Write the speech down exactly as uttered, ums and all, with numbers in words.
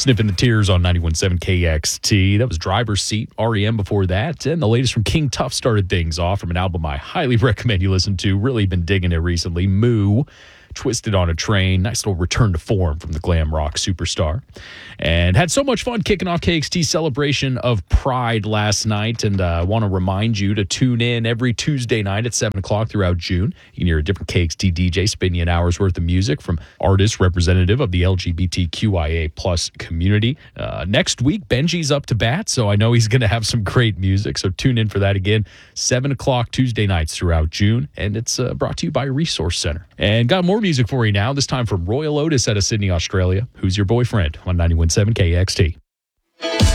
Sniffing the Tears on ninety-one point seven K X T. That was Driver's Seat, R E M before that. And the latest from King Tuff started things off from an album I highly recommend you listen to. Really been digging it recently. Moo. Twisted on a Train. Nice little return to form from the glam rock superstar. And had so much fun kicking off K X T's celebration of Pride last night. And I uh, want to remind you to tune in every Tuesday night at seven o'clock throughout June. You can hear a different K X T D J spin you an hour's worth of music from artists representative of the L G B T Q I A plus community. Uh, next week, Benji's up to bat, so I know he's going to have some great music. So tune in for that again, seven o'clock Tuesday nights throughout June. And it's uh, brought to you by Resource Center. And got more music for you now, this time from Royal Otis out of Sydney, Australia. Who's Your Boyfriend on ninety-one point seven K X T.